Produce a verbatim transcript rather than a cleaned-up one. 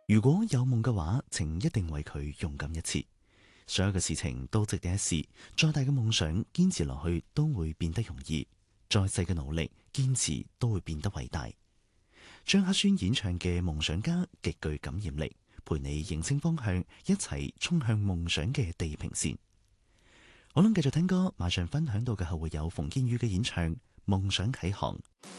如果有夢嘅話，請一定為佢勇敢一次。所有嘅事情都值得一試，再大嘅夢想堅持落去都會變得容易，再細嘅努力堅持都會變得偉大。張克宣演唱嘅《夢想家》極具感染力，陪你認清方向，一齊衝向夢想嘅地平線。好啦，繼續聽歌，馬上分享到嘅後會有馮建宇嘅演唱《夢想啟航》。